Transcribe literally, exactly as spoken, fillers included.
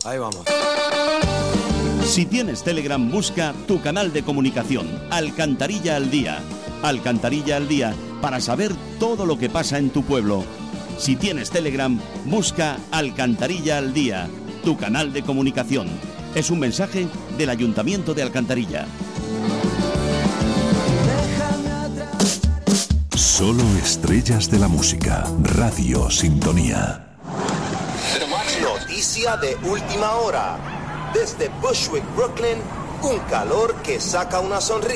Ahí vamos. Si tienes Telegram, busca tu canal de comunicación, Alcantarilla al Día. Alcantarilla al Día, para saber todo lo que pasa en tu pueblo. Si tienes Telegram, busca Alcantarilla al Día, tu canal de comunicación. Es un mensaje del Ayuntamiento de Alcantarilla. Solo estrellas de la música. Radio Sintonía. Noticia de última hora. Desde Bushwick, Brooklyn, un calor que saca una sonrisa.